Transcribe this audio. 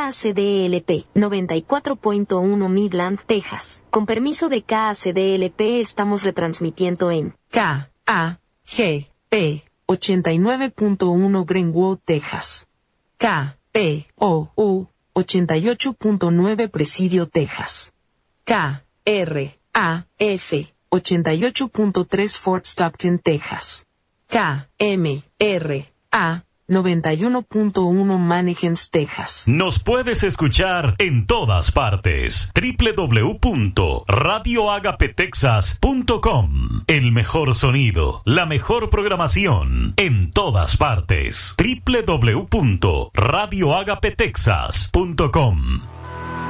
KACDLP 94.1 Midland, Texas. Con permiso de KACDLP estamos retransmitiendo en KAGP 89.1 Greenwood, Texas. KPOU 88.9 Presidio, Texas. KRAF 88.3 Fort Stockton, Texas. KMRA 91.1 Mannequins, Texas. Nos puedes escuchar en todas partes. www.radioagapetexas.com. El mejor sonido, la mejor programación en todas partes. www.radioagapetexas.com.